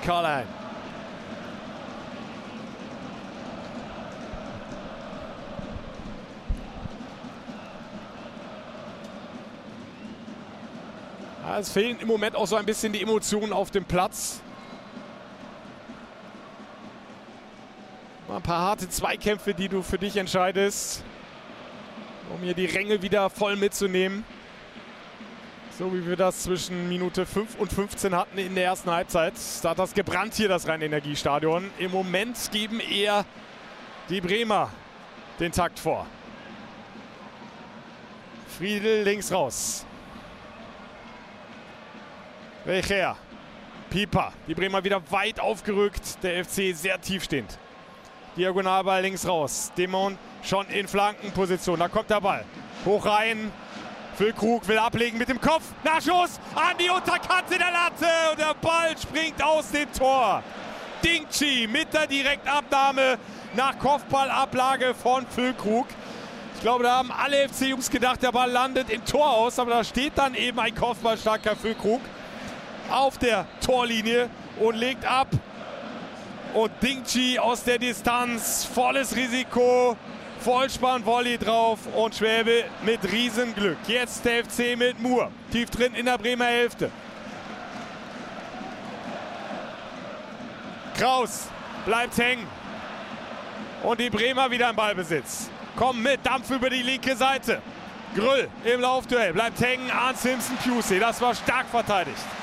Carlheim. Ja, es fehlen im Moment auch so ein bisschen die Emotionen auf dem Platz. Mal ein paar harte Zweikämpfe, die du für dich entscheidest, um hier die Ränge wieder voll mitzunehmen. So wie wir das zwischen Minute 5 und 15 hatten in der ersten Halbzeit. Da hat das gebrannt hier, das Rhein-Energiestadion. Im Moment geben eher die Bremer den Takt vor. Friedl links raus. Welcher? Pieper. Die Bremer wieder weit aufgerückt. Der FC sehr tiefstehend. Diagonalball links raus. Demon schon in Flankenposition. Da kommt der Ball. Hoch rein. Füllkrug will ablegen mit dem Kopf. Nachschuss an die Unterkante der Latte. Und der Ball springt aus dem Tor. Dingchi mit der Direktabnahme nach Kopfballablage von Füllkrug. Ich glaube, da haben alle FC-Jungs gedacht, der Ball landet im Tor aus. Aber da steht dann eben ein kopfballstarker Füllkrug auf der Torlinie und legt ab. Und Dingchi aus der Distanz. Volles Risiko. Vollspann-Volley drauf und Schwäbe mit Riesenglück. Jetzt der FC mit Moore. Tief drin in der Bremer Hälfte. Kraus bleibt hängen. Und die Bremer wieder im Ballbesitz. Kommen mit Dampf über die linke Seite. Grüll im Laufduell. Bleibt hängen. Arne Simpson-Pusey. Das war stark verteidigt.